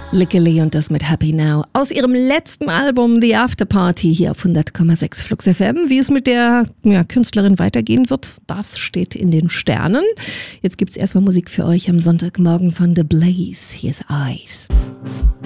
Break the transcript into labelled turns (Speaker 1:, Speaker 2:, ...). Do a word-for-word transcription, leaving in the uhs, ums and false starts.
Speaker 1: Lickily und das mit Happy Now aus ihrem letzten Album The After Party hier auf hundert Komma sechs Flux F M. Wie es mit der ja, Künstlerin weitergehen wird, das steht in den Sternen. Jetzt gibt es erstmal Musik für euch am Sonntagmorgen von The Blaze. Hier ist Eyes.